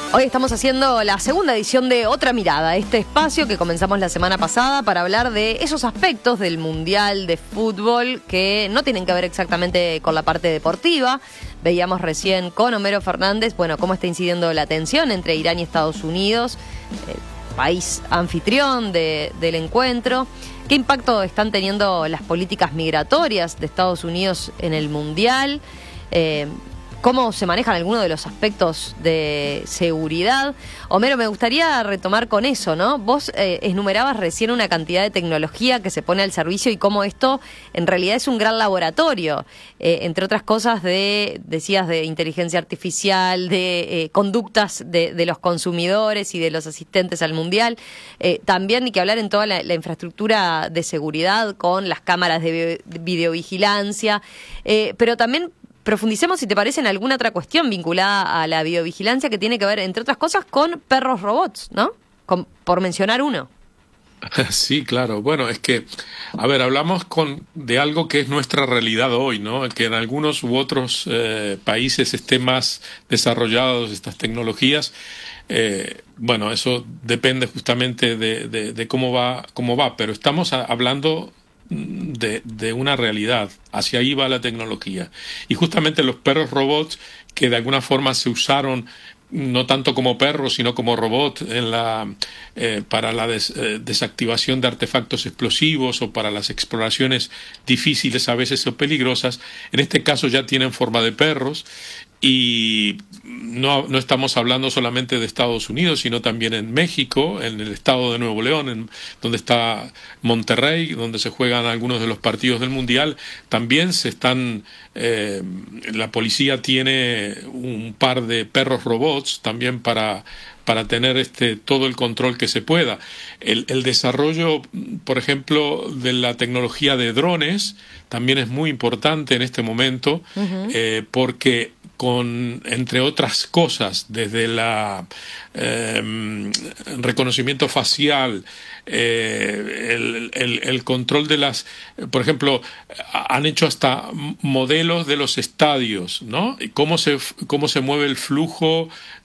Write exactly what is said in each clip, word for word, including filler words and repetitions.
Hoy estamos haciendo la segunda edición de Otra Mirada, este espacio que comenzamos la semana pasada para hablar de esos aspectos del Mundial de Fútbol que no tienen que ver exactamente con la parte deportiva. Veíamos recién con Homero Fernández, bueno, cómo está incidiendo la tensión entre Irán y Estados Unidos, el país anfitrión de, del encuentro. ¿Qué impacto están teniendo las políticas migratorias de Estados Unidos en el Mundial? Eh, ¿Cómo se manejan algunos de los aspectos de seguridad? Homero, me gustaría retomar con eso, ¿no? Vos eh, enumerabas recién una cantidad de tecnología que se pone al servicio y cómo esto en realidad es un gran laboratorio, eh, entre otras cosas de, decías, de inteligencia artificial, de eh, conductas de, de los consumidores y de los asistentes al Mundial. Eh, también hay que hablar en toda la, la infraestructura de seguridad con las cámaras de, de videovigilancia, eh, pero también profundicemos, si te parece, en alguna otra cuestión vinculada a la videovigilancia que tiene que ver, entre otras cosas, con perros robots, ¿no? Con, por mencionar uno. Sí, claro. Bueno, es que, a ver, hablamos con de algo que es nuestra realidad hoy, ¿no? Que en algunos u otros eh, países estén más desarrollados estas tecnologías. Eh, bueno, eso depende justamente de, de, de cómo va, cómo va, pero estamos a, hablando De, de una realidad. Hacia ahí va la tecnología. Y justamente los perros robots, que de alguna forma se usaron no tanto como perros, sino como robot en la, eh, para la des, eh, desactivación de artefactos explosivos o para las exploraciones difíciles a veces o peligrosas, en este caso ya tienen forma de perros. Y no, no estamos hablando solamente de Estados Unidos, sino también en México, en el estado de Nuevo León, en, donde está Monterrey, donde se juegan algunos de los partidos del Mundial. También se están, eh, la policía tiene un par de perros robots también para, para tener este, todo el control que se pueda. El, el desarrollo, por ejemplo, de la tecnología de drones también es muy importante en este momento, uh-huh. eh, porque con, entre otras cosas, desde la eh, reconocimiento facial, eh, el, el, el control de las, por ejemplo, han hecho hasta modelos de los estadios, ¿no? Y cómo se, cómo se mueve el flujo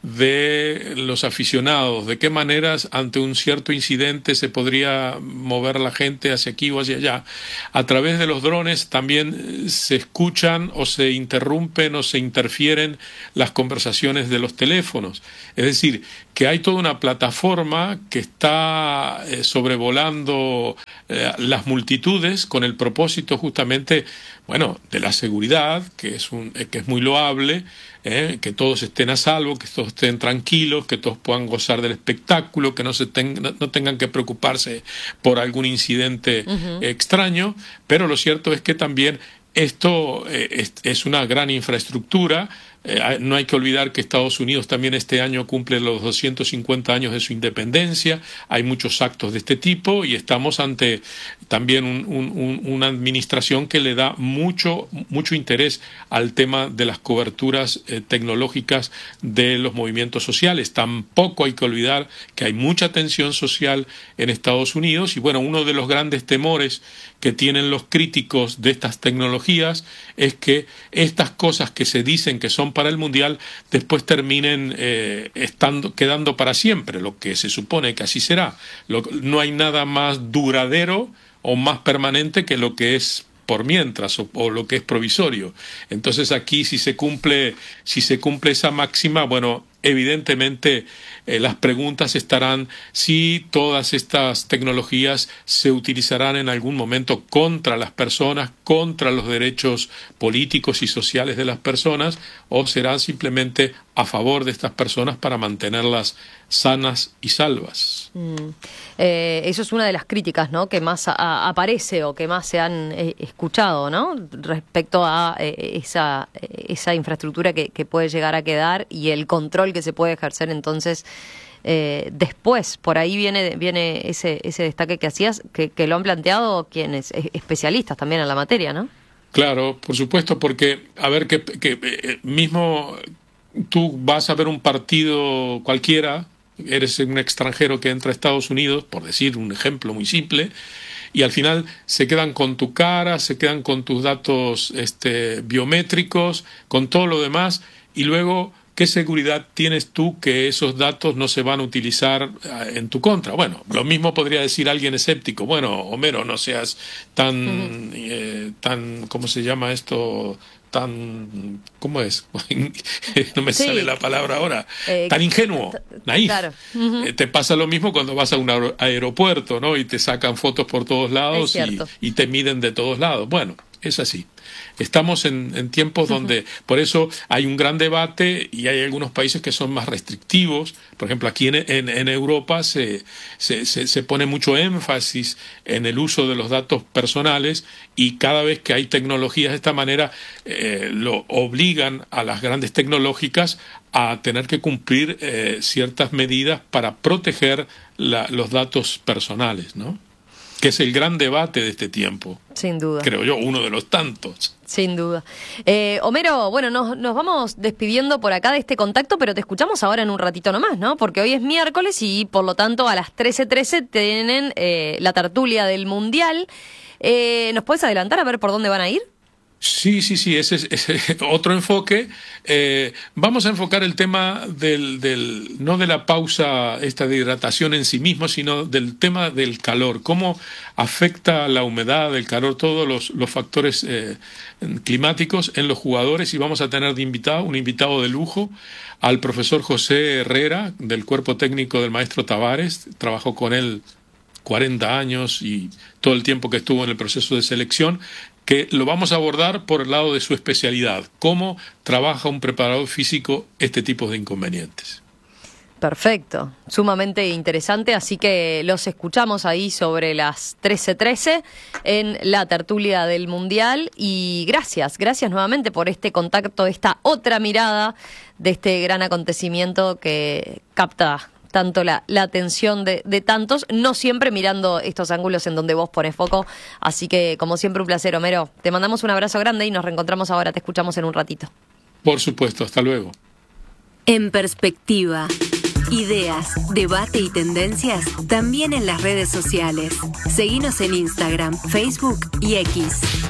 de los aficionados, de qué maneras ante un cierto incidente se podría mover la gente hacia aquí o hacia allá. A través de los drones también se escuchan o se interrumpen o se interfieren las conversaciones de los teléfonos. Es decir, que hay toda una plataforma que está eh, sobrevolando eh, las multitudes con el propósito justamente, bueno, de la seguridad, que es, un, eh, que es muy loable, eh, que todos estén a salvo, que todos estén tranquilos, que todos puedan gozar del espectáculo, que no, se ten, no, no tengan que preocuparse por algún incidente uh-huh. extraño, pero lo cierto es que también esto eh, es, es una gran infraestructura. Eh, no hay que olvidar que Estados Unidos también este año cumple los doscientos cincuenta años de su independencia. Hay muchos actos de este tipo y estamos ante también un, un, una administración que le da mucho, mucho interés al tema de las coberturas eh, tecnológicas de los movimientos sociales. Tampoco hay que olvidar que hay mucha tensión social en Estados Unidos y bueno, uno de los grandes temores que tienen los críticos de estas tecnologías es que estas cosas que se dicen que son para el Mundial después terminen eh, estando, quedando para siempre, lo que se supone que así será. Lo, no hay nada más duradero o más permanente que lo que es por mientras o, o lo que es provisorio. Entonces aquí si se cumple, si se cumple esa máxima, bueno, evidentemente eh, las preguntas estarán si todas estas tecnologías se utilizarán en algún momento contra las personas, contra los derechos políticos y sociales de las personas, o serán simplemente a favor de estas personas para mantenerlas sanas y salvas. Mm. Eh, eso es una de las críticas, ¿no?, que más a, aparece o que más se han eh, escuchado, ¿no?, respecto a eh, esa, esa infraestructura que, que puede llegar a quedar y el control que se puede ejercer entonces eh, después. Por ahí viene viene ese ese destaque que hacías, que, que lo han planteado quienes especialistas también en la materia, ¿no? Claro, por supuesto, porque a ver que, que eh, mismo tú vas a ver un partido cualquiera, eres un extranjero que entra a Estados Unidos, por decir un ejemplo muy simple, y al final se quedan con tu cara, se quedan con tus datos este, biométricos, con todo lo demás, y luego ¿qué seguridad tienes tú que esos datos no se van a utilizar en tu contra? Bueno, lo mismo podría decir alguien escéptico. Bueno, Homero, no seas tan, uh-huh. eh, tan, ¿cómo se llama esto? Tan, ¿cómo es? No me sí. sale la palabra ahora. Eh, tan ingenuo, naif. Claro. Uh-huh. Eh, te pasa lo mismo cuando vas a un aer- aeropuerto, ¿no? Y te sacan fotos por todos lados y, y te miden de todos lados. Bueno, es así. Estamos en, en tiempos donde, uh-huh. por eso hay un gran debate y hay algunos países que son más restrictivos. Por ejemplo, aquí en, en, en Europa se, se, se, se pone mucho énfasis en el uso de los datos personales y cada vez que hay tecnologías de esta manera eh, lo obligan a las grandes tecnológicas a tener que cumplir eh, ciertas medidas para proteger la, los datos personales, ¿no? Que es el gran debate de este tiempo. Sin duda. Creo yo, uno de los tantos. Sin duda. Eh, Homero, bueno, nos, nos vamos despidiendo por acá de este contacto, pero te escuchamos ahora en un ratito nomás, ¿no? Porque hoy es miércoles y por lo tanto a las trece trece tienen eh, la tertulia del Mundial. Eh, ¿Nos puedes adelantar a ver por dónde van a ir? Sí, sí, sí, ese es, ese es otro enfoque. Eh, vamos a enfocar el tema del, del, no de la pausa esta de hidratación en sí mismo, sino del tema del calor. Cómo afecta la humedad, el calor, todos los, los factores eh, climáticos en los jugadores. Y vamos a tener de invitado, un invitado de lujo, al profesor José Herrera, del cuerpo técnico del maestro Tavares. Trabajó con él cuarenta años y todo el tiempo que estuvo en el proceso de selección, que lo vamos a abordar por el lado de su especialidad, cómo trabaja un preparador físico este tipo de inconvenientes. Perfecto, sumamente interesante, así que los escuchamos ahí sobre las trece trece en la tertulia del Mundial y gracias, gracias nuevamente por este contacto, esta otra mirada de este gran acontecimiento que capta tanto la, la atención de, de tantos, no siempre mirando estos ángulos en donde vos pones foco. Así que, como siempre, un placer, Homero. Te mandamos un abrazo grande y nos reencontramos ahora. Te escuchamos en un ratito. Por supuesto, hasta luego. En Perspectiva. Ideas, debate y tendencias también en las redes sociales. Seguinos en Instagram, Facebook y X.